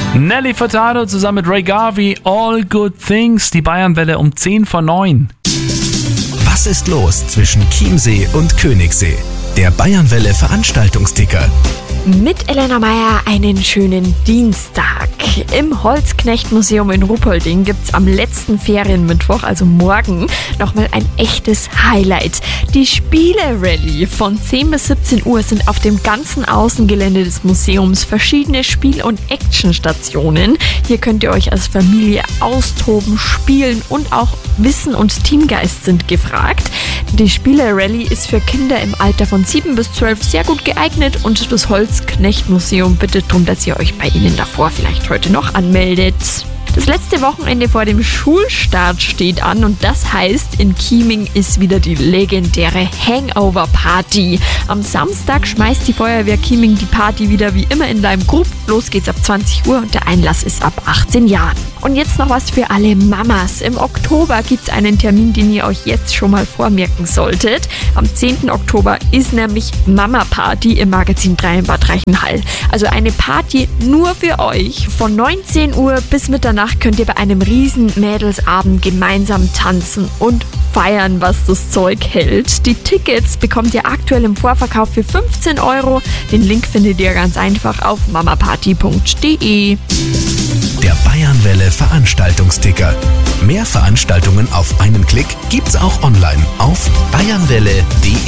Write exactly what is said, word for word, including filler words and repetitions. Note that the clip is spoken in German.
Nelly Furtado zusammen mit Ray Garvey, All Good Things, die Bayernwelle um zehn vor neun. Was ist los zwischen Chiemsee und Königssee? Der Bayernwelle Veranstaltungsticker. Mit Elena Meyer einen schönen Dienstag. Im Holzknecht-Museum in Ruppolding gibt's am letzten Ferienmittwoch, also morgen, nochmal ein echtes Highlight. Die Spiele-Rallye. Von zehn bis siebzehn Uhr sind auf dem ganzen Außengelände des Museums verschiedene Spiel- und Actionstationen. Hier könnt ihr euch als Familie austoben, spielen und auch Wissen und Teamgeist sind gefragt. Die Spiele-Rallye ist für Kinder im Alter von sieben bis zwölf sehr gut geeignet und das Holzknecht-Museum bittet darum, dass ihr euch bei ihnen davor vielleicht heute noch anmeldet. Das letzte Wochenende vor dem Schulstart steht an und das heißt, in Chieming ist wieder die legendäre Hangover-Party. Am Samstag schmeißt die Feuerwehr Chieming die Party wieder wie immer in Leim Grub. Los geht's ab zwanzig Uhr und der Einlass ist ab achtzehn Jahren. Und jetzt noch was für alle Mamas. Im Oktober gibt's einen Termin, den ihr euch jetzt schon mal vormerken solltet. Am zehnten Oktober ist nämlich Mama-Party im Magazin drei in Bad Reichenhall. Also eine Party nur für euch. Von neunzehn Uhr bis Mitternacht könnt ihr bei einem riesen Mädelsabend gemeinsam tanzen und feiern, was das Zeug hält. Die Tickets bekommt ihr aktuell im Vorverkauf für fünfzehn Euro. Den Link findet ihr ganz einfach auf mamaparty punkt de. Der Bayernwelle Veranstaltungsticker. Mehr Veranstaltungen auf einen Klick gibt's auch online auf bayernwelle punkt de.